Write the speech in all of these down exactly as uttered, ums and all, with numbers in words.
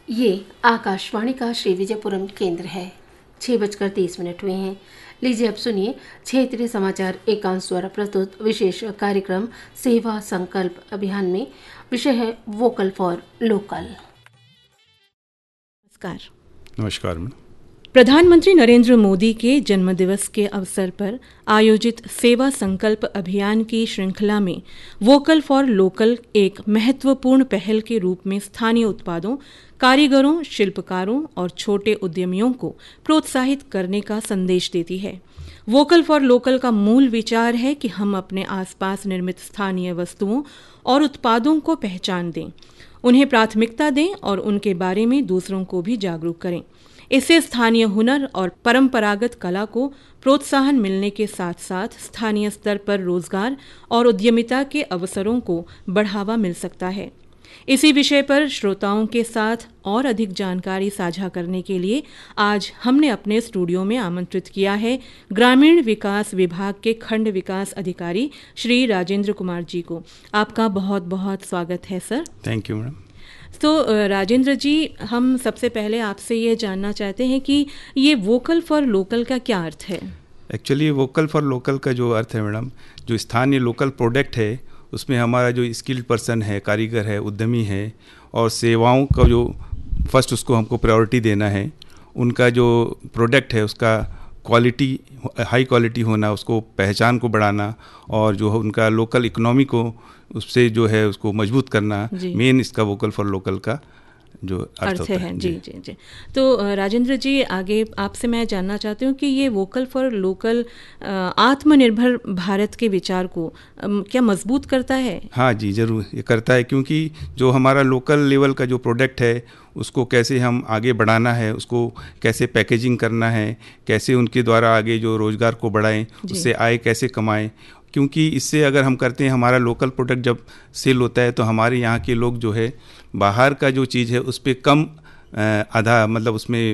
ये आकाशवाणी का श्री विजयपुरम केंद्र है। छः बजकर तीस मिनट हुए हैं। लीजिए अब सुनिए क्षेत्रीय समाचार एकांश द्वारा प्रस्तुत विशेष कार्यक्रम सेवा संकल्प अभियान में। विषय है वोकल फॉर लोकल। नमस्कार। नमस्कार मैडम। प्रधानमंत्री नरेंद्र मोदी के जन्मदिवस के अवसर पर आयोजित सेवा संकल्प अभियान की श्रृंखला में वोकल फॉर लोकल एक महत्वपूर्ण पहल के रूप में स्थानीय उत्पादों, कारीगरों, शिल्पकारों और छोटे उद्यमियों को प्रोत्साहित करने का संदेश देती है। वोकल फॉर लोकल का मूल विचार है कि हम अपने आसपास निर्मित स्थानीय वस्तुओं और उत्पादों को पहचान दें, उन्हें प्राथमिकता दें और उनके बारे में दूसरों को भी जागरूक करें। इससे स्थानीय हुनर और परंपरागत कला को प्रोत्साहन मिलने के साथ साथ स्थानीय स्तर पर रोजगार और उद्यमिता के अवसरों को बढ़ावा मिल सकता है। इसी विषय पर श्रोताओं के साथ और अधिक जानकारी साझा करने के लिए आज हमने अपने स्टूडियो में आमंत्रित किया है ग्रामीण विकास विभाग के खंड विकास अधिकारी श्री राजेंद्र कुमार जी को। आपका बहुत बहुत स्वागत है सर। Thank you madam. तो राजेंद्र जी, हम सबसे पहले आपसे ये जानना चाहते हैं कि ये वोकल फॉर लोकल का क्या अर्थ है? एक्चुअली वोकल फॉर लोकल का जो अर्थ है मैडम, जो स्थानीय लोकल प्रोडक्ट है उसमें हमारा जो स्किल्ड पर्सन है, कारीगर है, उद्यमी है और सेवाओं का जो फर्स्ट उसको हमको प्रायोरिटी देना है। उनका जो प्रोडक्ट है उसका क्वालिटी, हाई क्वालिटी होना, उसको पहचान को बढ़ाना और जो उनका लोकल इकोनॉमी को उससे जो है उसको मजबूत करना, मेन इसका वोकल फॉर लोकल का जो अर्थ होता है, है। जी जी जी। तो राजेंद्र जी, आगे आपसे मैं जानना चाहती हूँ कि ये वोकल फॉर लोकल आत्मनिर्भर भारत के विचार को क्या मजबूत करता है? हाँ जी, ज़रूर ये करता है, क्योंकि जो हमारा लोकल लेवल का जो प्रोडक्ट है उसको कैसे हम आगे बढ़ाना है, उसको कैसे पैकेजिंग करना है, कैसे उनके द्वारा आगे जो रोज़गार को बढ़ाएं, उससे आय कैसे कमाएं। क्योंकि इससे अगर हम करते हैं, हमारा लोकल प्रोडक्ट जब सेल होता है तो हमारे यहाँ के लोग जो है बाहर का जो चीज़ है उस पर कम आधा, मतलब उसमें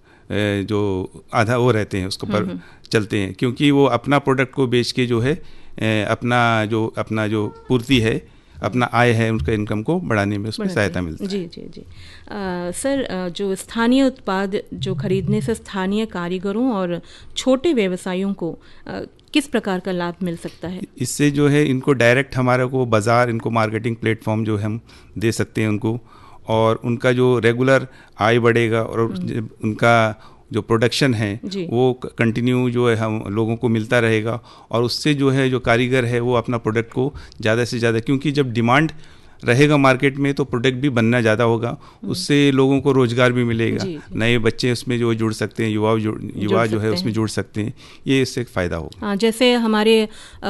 जो आधा वो रहते हैं उसके पर चलते हैं, क्योंकि वो अपना प्रोडक्ट को बेच के जो है अपना जो अपना जो पूर्ति है, अपना आय है, उनका इनकम को बढ़ाने में उसमें सहायता मिलती है। जी जी जी। आ, सर, जो स्थानीय उत्पाद जो खरीदने से स्थानीय कारीगरों और छोटे व्यवसायियों को आ, किस प्रकार का लाभ मिल सकता है? इससे जो है इनको डायरेक्ट हमारे को बाज़ार, इनको मार्केटिंग प्लेटफॉर्म जो हम दे सकते हैं उनको, और उनका जो रेगुलर आय बढ़ेगा और उनका जो प्रोडक्शन है वो कंटिन्यू जो है हम लोगों को मिलता रहेगा, और उससे जो है जो कारीगर है वो अपना प्रोडक्ट को ज़्यादा से ज़्यादा, क्योंकि जब डिमांड रहेगा मार्केट में तो प्रोडक्ट भी बनना ज़्यादा होगा, उससे लोगों को रोज़गार भी मिलेगा, नए बच्चे उसमें जो जुड़ सकते हैं, युवा युवा जो है उसमें जुड़ सकते हैं, ये इससे फ़ायदा होगा। जैसे हमारे